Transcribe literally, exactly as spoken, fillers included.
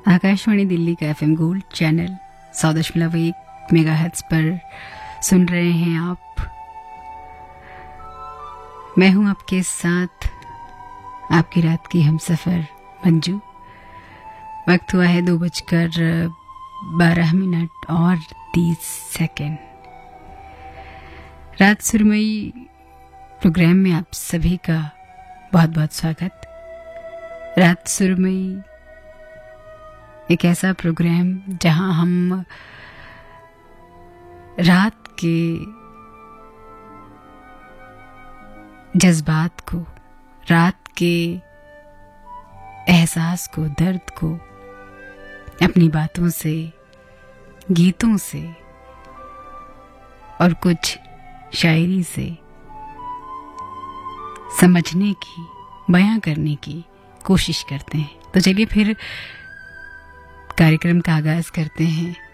आकाशवाणी दिल्ली का FM gold channel सौ दशमलव एक मेगाहर्ट्ज पर सुन रहे हैं आप। मैं हूं आपके साथ आपकी रात की हमसफर मंजू। वक्त हुआ है दो बजकर बारह मिनट और तीस सेकंड। रात सुरमई प्रोग्राम में आप सभी का बहुत बहुत स्वागत। रात सुरमई एक ऐसा प्रोग्राम जहां हम रात के जज्बात को, रात के एहसास को, दर्द को अपनी बातों से, गीतों से और कुछ शायरी से समझने की, बयां करने की कोशिश करते हैं। तो चलिए फिर कार्यक्रम का आगाज करते हैं।